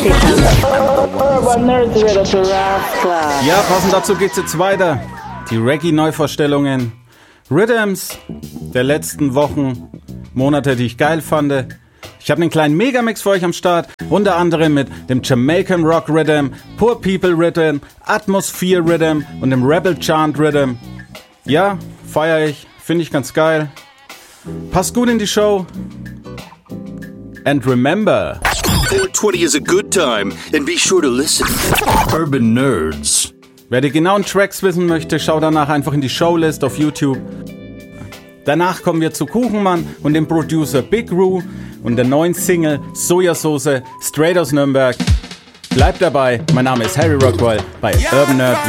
Urban Nerds wieder zu Rascal. Ja, passend dazu geht's jetzt weiter. Die Reggae-Neuvorstellungen, Rhythms der letzten Wochen, Monate, die ich geil fand. Ich habe einen kleinen Megamix für euch am Start, unter anderem mit dem Jamaican Rock Rhythm, Poor People Rhythm, Atmosphere Rhythm und dem Rebel Chant Rhythm. Ja, feiere ich, finde ich ganz geil. Passt gut in die Show. And remember, 420 is a good time, and be sure to listen. Urban Nerds. Wer die genauen Tracks wissen möchte, schaut danach einfach in die Showlist auf YouTube. Danach kommen wir zu Kuchenmann und dem Producer Big Roo und der neuen Single Sojasauce, straight aus Nürnberg. Bleibt dabei, mein Name ist Harry Rockwell bei Urban Nerd